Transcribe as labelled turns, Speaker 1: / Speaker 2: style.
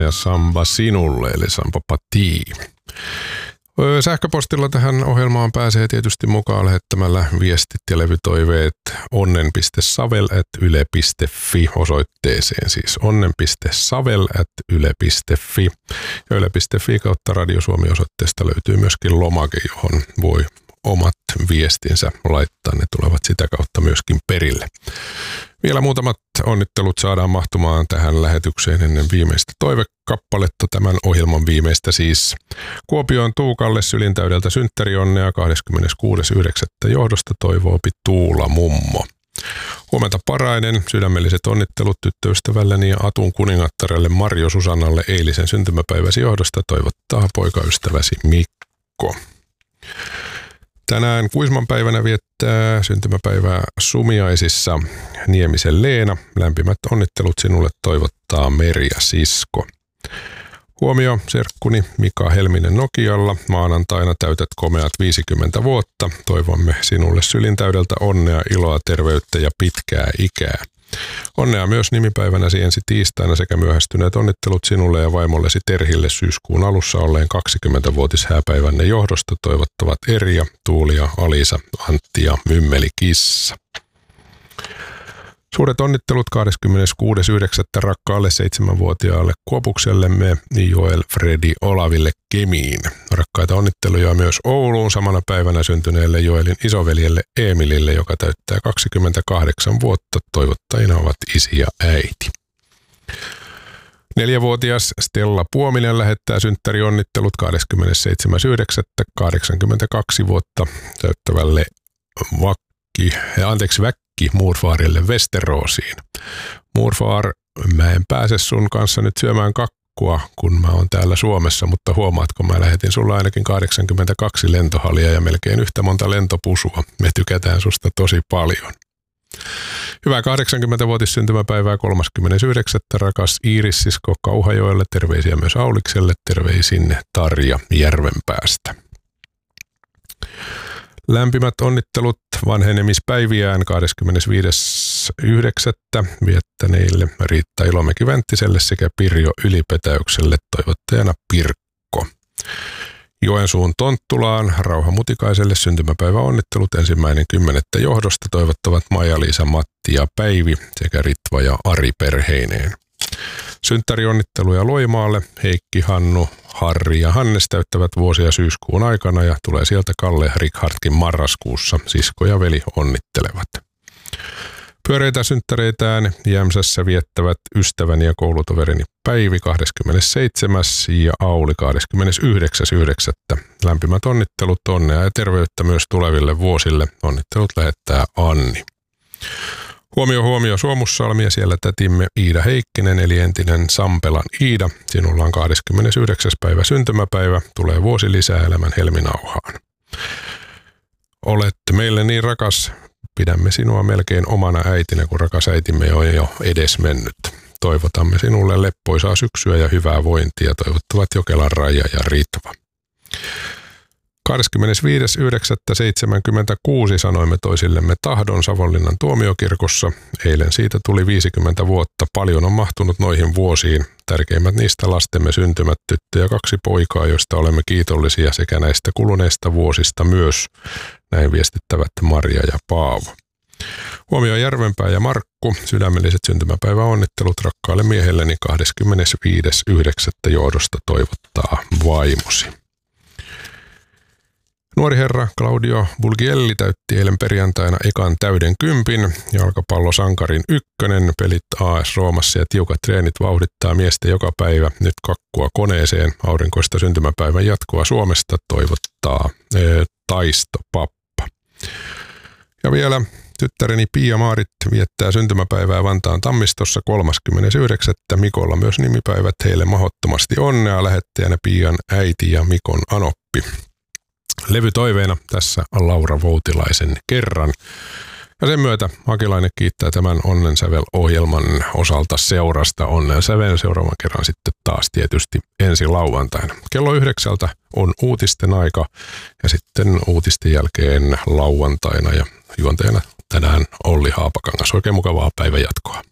Speaker 1: ja Samba sinulle, eli Samba Pati. Sähköpostilla tähän ohjelmaan pääsee tietysti mukaan lähettämällä viestit ja levytoiveet onnen.savel@yle.fi osoitteeseen, siis onnen.savel@yle.fi. Ja yle.fi kautta Radio Suomi osoitteesta löytyy myöskin lomake, johon voi omat viestinsä laittaa. Ne tulevat sitä kautta myöskin perille. Vielä muutamat onnittelut saadaan mahtumaan tähän lähetykseen ennen viimeistä toivekappaletta. Tämän ohjelman viimeistä siis. Kuopion Tuukalle sylintäydeltä synttärionnea 26.9. johdosta toivoopi Tuula mummo. Huomenta Parainen, sydämelliset onnittelut tyttöystävälleni ja Atun kuningattarelle Marjo Susannalle eilisen syntymäpäiväsi johdosta toivottaa poikaystäväsi Mikko. Tänään Kuisman päivänä viettää syntymäpäivää Sumiaisissa Niemisen Leena. Lämpimät onnittelut sinulle toivottaa Merja sisko. Huomio serkkuni Mika Helminen Nokialla. Maanantaina täytät komeat 50 vuotta. Toivomme sinulle sylintäydeltä onnea, iloa, terveyttä ja pitkää ikää. Onnea myös nimipäivänäsi ensi tiistaina sekä myöhästyneet onnittelut sinulle ja vaimollesi Terhille syyskuun alussa olleen 20-vuotishääpäivänne johdosta toivottavat Erja, Tuulia, Alisa, Antti ja Mymmeli Kissa. Suuret onnittelut 26.9. rakkaalle 7-vuotiaalle Kuopuksellemme Joel Fredi Olaville Kemiin. Rakkaita onnitteluja myös Ouluun samana päivänä syntyneelle Joelin isoveljelle Emilille, joka täyttää 28 vuotta. Toivottajina ovat isi ja äiti. 4-vuotias Stella Puominen lähettää synttärionnittelut 27.9. 82 vuotta täyttävälle Väkki Muurfaarille Westerosiin. Muurfaar, mä en pääse sun kanssa nyt syömään kakkua, kun mä oon täällä Suomessa, mutta huomaatko, mä lähetin sulla ainakin 82 lentohalia ja melkein yhtä monta lentopusua. Me tykätään susta tosi paljon. Hyvää 80-vuotissyntymäpäivää 39. rakas Iiris-sisko Kauhajoelle. Terveisiä myös Aulikselle. Terveisin Tarja Järvenpäästä. Lämpimät onnittelut vanhenemispäiviään 25.9. viettäneille Riitta Ilomäki-Vänttiselle sekä Pirjo Ylipetäykselle toivottajana Pirkko. Joensuun Tonttulaan Rauha Mutikaiselle syntymäpäiväonnittelut 1.10. johdosta toivottavat Maija-Liisa, Matti ja Päivi sekä Ritva ja Ari perheineen. Synttärionnitteluja Loimaalle Heikki, Hannu, Harri ja Hannes täyttävät vuosia syyskuun aikana ja tulee sieltä Kalle ja Richardkin marraskuussa. Sisko ja veli onnittelevat. Pyöreitä synttäreitään Jämsässä viettävät ystäväni ja koulutoverini Päivi 27. ja Auli 29.9. Lämpimät onnittelut, onnea ja terveyttä myös tuleville vuosille. Onnittelut lähettää Anni. Huomio Suomussalmi ja siellä tätimme Iida Heikkinen eli entinen Sampelan Iida. Sinulla on 29. päivä syntymäpäivä. Tulee vuosi lisää elämän helminauhaan. Olet meille niin rakas. Pidämme sinua melkein omana äitinä, kun rakas äitimme on jo edesmennyt. Toivotamme sinulle leppoisaa syksyä ja hyvää vointia. Toivottavat Jokelan Raija ja Ritva. 25.9.76 sanoimme toisillemme tahdon Savonlinnan tuomiokirkossa. Eilen siitä tuli 50 vuotta. Paljon on mahtunut noihin vuosiin. Tärkeimmät niistä lastemme syntymät, tyttö ja 2 poikaa, joista olemme kiitollisia sekä näistä kuluneista vuosista myös. Näin viestittävät Maria ja Paavo. Huomio Järvenpää ja Markku. Sydämelliset syntymäpäiväonnittelut rakkaalle miehelleni 25.9. johdosta toivottaa vaimosi. Nuori herra Claudio Bulgielli täytti eilen perjantaina ekan täyden 10. Jalkapallosankarin 1. Pelit AS Roomassa ja tiukat treenit vauhdittaa miestä joka päivä. Nyt kakkua koneeseen. Aurinkoista syntymäpäivän jatkoa Suomesta toivottaa Taisto Pappa. Ja vielä tyttäreni Pia-Maarit viettää syntymäpäivää Vantaan Tammistossa 39. Mikolla myös nimipäivät. Heille mahdottomasti onnea. Lähettäjänä Pian äiti ja Mikon anoppi. Levytoiveena tässä Laura Voutilaisen Kerran. Ja sen myötä Hakilainen kiittää tämän Onnensävel-ohjelman osalta seurasta. Onnensävel seuraavan kerran sitten taas tietysti ensi lauantaina. Kello 9 on uutisten aika ja sitten uutisten jälkeen lauantaina ja juontajana tänään Olli Haapakangas. Oikein mukavaa päivän jatkoa.